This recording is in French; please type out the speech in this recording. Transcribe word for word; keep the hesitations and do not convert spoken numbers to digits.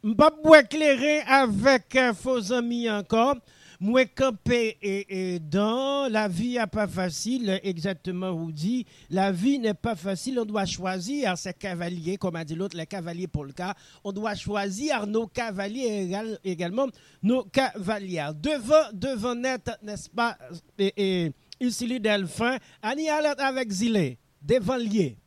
M'pas pour éclairer avec euh, faux amis encore. Moi campé et, et dans la vie n'est pas facile, exactement vous dit. La vie n'est pas facile, on doit choisir ses cavaliers, comme a dit l'autre, les cavaliers pour le cas. On doit choisir nos cavaliers égal, également, nos cavalières. Devant, devant net, n'est-ce pas, et, et ici Delphin, Annie Alerte avec Zilé, devant lié.